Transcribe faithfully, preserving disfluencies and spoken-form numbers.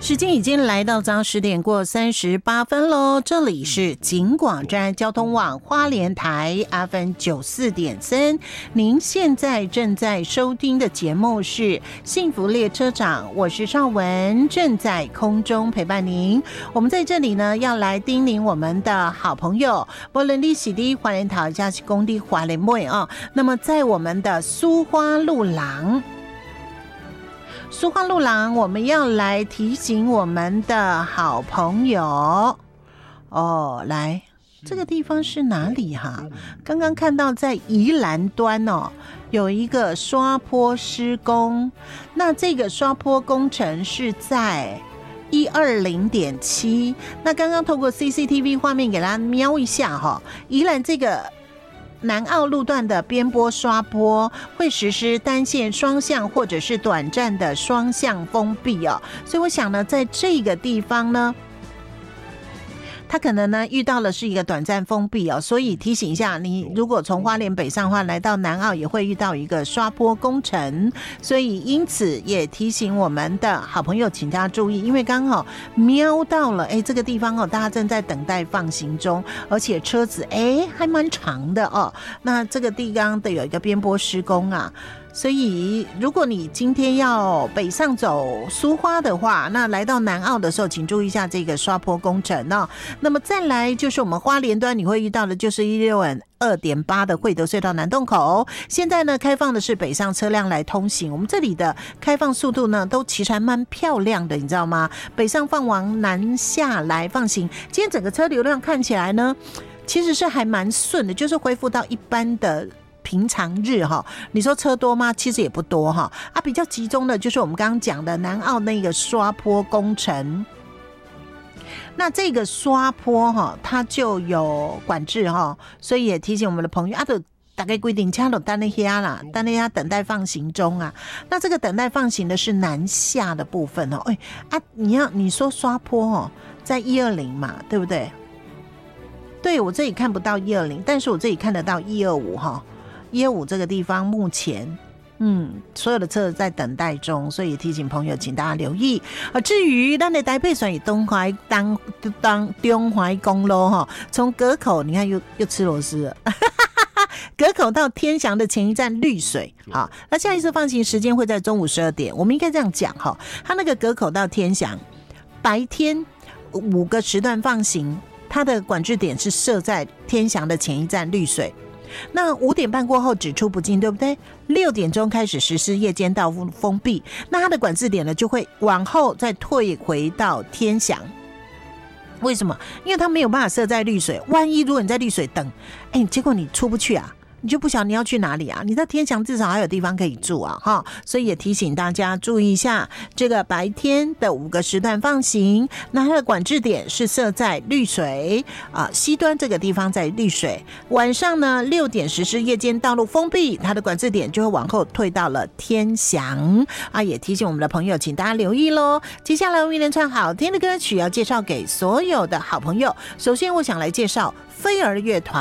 时间已经来到早上十点过三十八分喽，这里是警广站交通网花莲台 F M 九四点三，您现在正在收听的节目是幸福列车长，我是邵文，正在空中陪伴您。我们在这里呢，要来叮咛我们的好朋友，无论你是的花莲桃加是工地花莲妹啊，那么在我们的苏花路廊。苏花路廊，我们要来提醒我们的好朋友哦，来，这个地方是哪里哈？刚刚看到在宜兰端哦，有一个刷坡施工，那这个刷坡工程是在一二零点七。那刚刚透过 C C T V 画面给大家瞄一下哈，宜兰这个南澳路段的边坡刷坡会实施单线双向或者是短暂的双向封闭哦，所以我想呢，在这个地方呢，他可能呢遇到的是一个短暂封闭哦，所以提醒一下你，如果从花莲北上的话，来到南澳也会遇到一个刷坡工程，所以因此也提醒我们的好朋友，请大家注意，因为刚好瞄到了，哎，这个地方哦，大家正在等待放行中，而且车子哎还蛮长的哦，那这个地方的有一个边坡施工啊。所以如果你今天要北上走苏花的话，那来到南澳的时候请注意一下这个刷坡工程哦。那么再来就是我们花莲端你会遇到的就是一六二点八的惠德隧道南洞口，现在呢开放的是北上车辆来通行，我们这里的开放速度呢都其实还蛮漂亮的，你知道吗？北上放往南下来放行，今天整个车流量看起来呢其实是还蛮顺的，就是恢复到一般的平常日哈，你说车多吗？其实也不多哈。啊，比较集中的就是我们刚刚讲的南澳那个刷坡工程。那这个刷坡哈，它就有管制哈，所以也提醒我们的朋友啊，都大概规定车都等那些啦，等那些等待放行中啊。那这个等待放行的是南下的部分哦。哎啊，你要你说刷坡哦，在一二零嘛，对不对？对，我这里看不到一二零，但是我这里看得到一二五哈。一二五这个地方目前嗯，所有的车在等待中，所以提醒朋友请大家留意啊。至于咱的台北算以东淮当当中淮公路哈，从隔口你看又又吃螺丝了隔口到天祥的前一站绿水，好，那下一次放行时间会在中午十二点，我们应该这样讲哈，它那个隔口到天祥白天五个时段放行，它的管制点是设在天祥的前一站绿水。那五点半过后只出不进，对不对？六点钟开始实施夜间道路封闭，那它的管制点呢就会往后再退回到天祥。为什么？因为它没有办法设在绿水，万一如果你在绿水等，哎，结果你出不去啊，你就不晓得你要去哪里啊？你在天祥至少还有地方可以住啊，哈！所以也提醒大家注意一下，这个白天的五个时段放行，那它的管制点是设在绿水啊西端这个地方在绿水。晚上呢六点实施夜间道路封闭，它的管制点就会往后退到了天祥啊！也提醒我们的朋友，请大家留意喽。接下来我们一连串好听的歌曲要介绍给所有的好朋友。首先，我想来介绍飞儿乐团。